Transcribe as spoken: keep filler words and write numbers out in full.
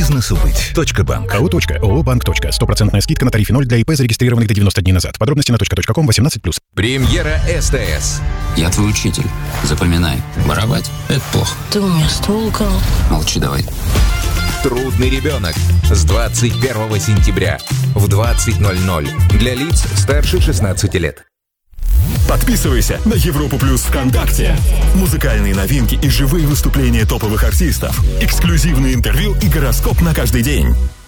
бизнесу быть. Точка-банк. АО «Точка». ООО «Банк. Точка». Стопроцентная скидка на тарифе ноль для ИП, зарегистрированных до девяноста дней назад. Подробности на точка точка ком, восемнадцать плюс. Премьера СТС. Я твой учитель. Запоминай. Воровать — это плохо. Ты у меня стол украл. Молчи давай. Трудный ребенок. С двадцать первого сентября в двадцать ноль ноль. Для лиц старше шестнадцати лет. Подписывайся на Европу Плюс ВКонтакте. Музыкальные новинки и живые выступления топовых артистов. Эксклюзивные интервью и гороскоп на каждый день.